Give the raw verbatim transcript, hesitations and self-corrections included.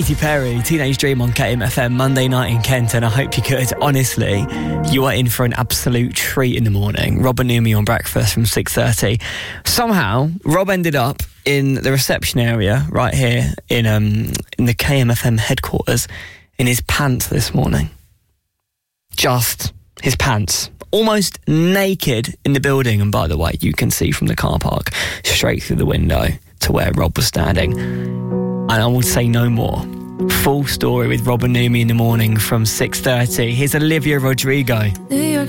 Katy Perry, Teenage Dream on K M F M, Monday night in Kent, and I hope you're good. Honestly, you are in for an absolute treat in the morning. Rob and Numi on breakfast from six thirty. Somehow, Rob ended up in the reception area right here in um in the K M F M headquarters in his pants this morning. Just his pants. Almost naked in the building, and by the way, you can see from the car park straight through the window to where Rob was standing. And I will say no more. Full story with Rob and Numi in the morning from six thirty. Here's Olivia Rodrigo. New York